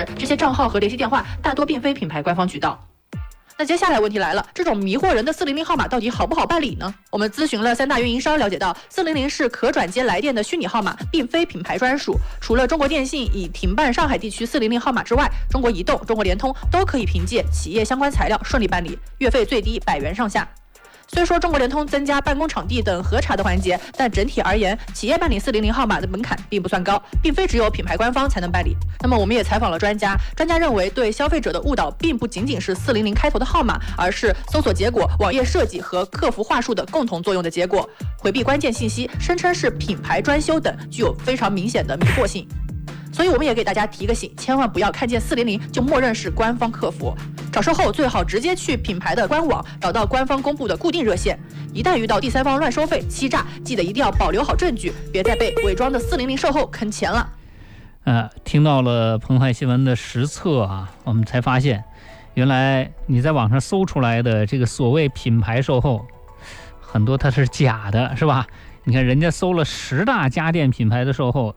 实，这些账号和联系电话大多并非品牌官方渠道。那接下来问题来了，这种迷惑人的400号码到底好不好办理呢？我们咨询了3大运营商，了解到400是可转接来电的虚拟号码，并非品牌专属。除了中国电信已停办上海地区400号码之外，中国移动、中国联通都可以凭借企业相关材料顺利办理，月费最低100元上下。虽说中国联通增加办公场地等核查的环节，但整体而言，企业办理400号码的门槛并不算高，并非只有品牌官方才能办理。那么我们也采访了专家认为对消费者的误导并不仅仅是400开头的号码，而是搜索结果、网页设计和客服话术的共同作用的结果，回避关键信息，声称是品牌专修等，具有非常明显的迷惑性。所以我们也给大家提个醒，千万不要看见400就默认是官方客服。找售后最好直接去品牌的官网，找到官方公布的固定热线。一旦遇到第三方乱收费、欺诈，记得一定要保留好证据，别再被伪装的400售后坑钱了。 听到了澎湃新闻的实测啊，我们才发现，原来你在网上搜出来的这个所谓品牌售后，很多它是假的，是吧？你看人家搜了10大家电品牌的售后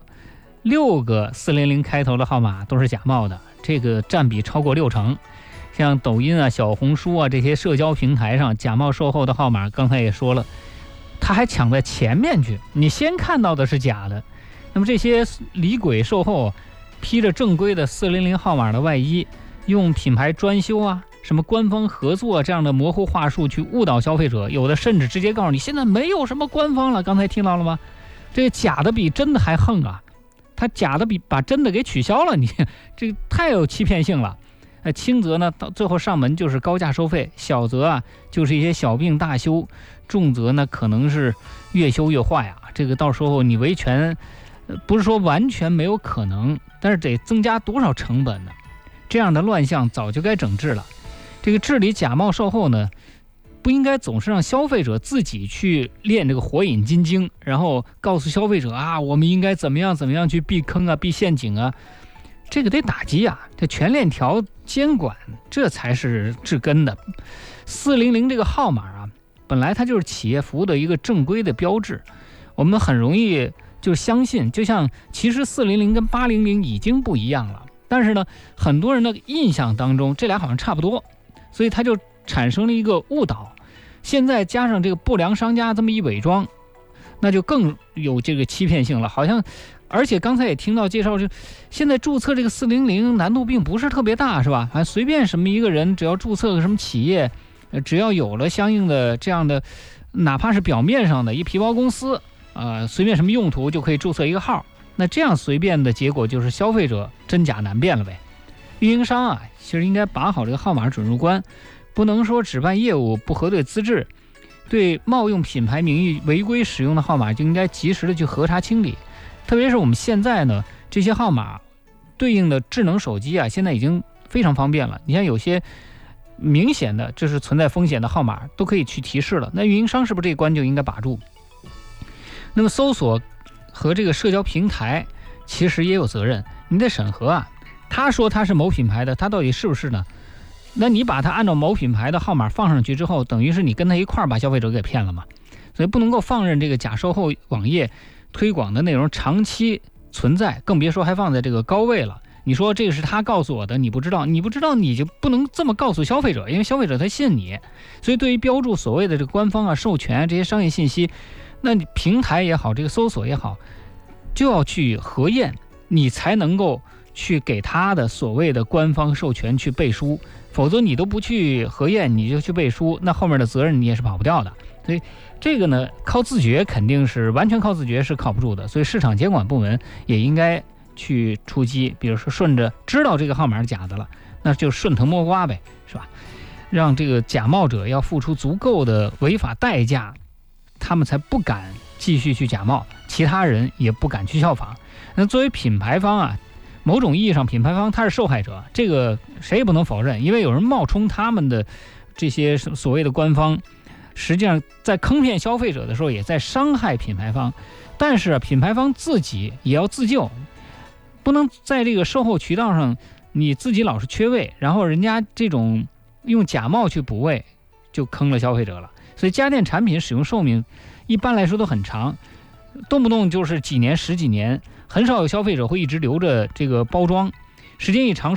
，6个400开头的号码都是假冒的，这个占比超过60%。像抖音啊、小红书啊这些社交平台上假冒售后的号码，刚才也说了，他还抢在前面去，你先看到的是假的。那么这些李鬼售后披着正规的400号码的外衣，用品牌专修啊、什么官方合作这样的模糊话术去误导消费者，有的甚至直接告诉你现在没有什么官方了。刚才听到了吗？这个假的比真的还横啊！他假的把真的给取消了，你这个太有欺骗性了。轻则呢到最后上门就是高价收费，小则啊就是一些小病大修，重则呢可能是越修越坏啊。这个到时候你维权，不是说完全没有可能，但是得增加多少成本呢？这样的乱象早就该整治了。这个治理假冒售后呢，不应该总是让消费者自己去练这个火眼金睛，然后告诉消费者啊，我们应该怎么样去避坑啊、避陷阱啊。这个得打击啊，这全链条监管，这才是治根的。400这个号码啊，本来它就是企业服务的一个正规的标志，我们很容易就相信，就像其实400跟800已经不一样了，但是呢，很多人的印象当中这俩好像差不多，所以它就产生了一个误导。现在加上这个不良商家这么一伪装，那就更有这个欺骗性了，好像。而且刚才也听到介绍，就现在注册这个400难度并不是特别大，是吧？随便什么一个人，只要注册个什么企业，只要有了相应的这样的，哪怕是表面上的一皮包公司，随便什么用途就可以注册一个号。那这样随便的结果就是消费者真假难辨了呗。运营商啊，其实应该把好这个号码准入关，不能说只办业务不核对资质，对冒用品牌名义违规使用的号码就应该及时的去核查清理。特别是我们现在呢，这些号码对应的智能手机啊，现在已经非常方便了。你像有些明显的这是存在风险的号码，都可以去提示了。那运营商是不是这一关就应该把住？那么搜索和这个社交平台其实也有责任，你得审核啊。他说他是某品牌的，他到底是不是呢？那你把他按照某品牌的号码放上去之后，等于是你跟他一块儿把消费者给骗了嘛？所以不能够放任这个假售后网页推广的内容长期存在，更别说还放在这个高位了。你说这个是他告诉我的，你不知道你就不能这么告诉消费者，因为消费者他信你。所以对于标注所谓的这个官方啊、授权这些商业信息，那你平台也好，这个搜索也好，就要去核验，你才能够去给他的所谓的官方授权去背书。否则你都不去核验，你就去背书，那后面的责任你也是跑不掉的。所以这个呢，靠自觉肯定是完全靠自觉是靠不住的，所以市场监管部门也应该去出击，比如说顺着知道这个号码是假的了，那就顺藤摸瓜呗，是吧？让这个假冒者要付出足够的违法代价，他们才不敢继续去假冒，其他人也不敢去效仿。那作为品牌方啊，某种意义上品牌方他是受害者，这个谁也不能否认，因为有人冒充他们的这些所谓的官方，实际上在坑骗消费者的时候也在伤害品牌方。但是品牌方自己也要自救，不能在这个售后渠道上你自己老是缺位，然后人家这种用假冒去补位，就坑了消费者了。所以家电产品使用寿命一般来说都很长，动不动就是几年十几年，很少有消费者会一直留着这个包装，时间一长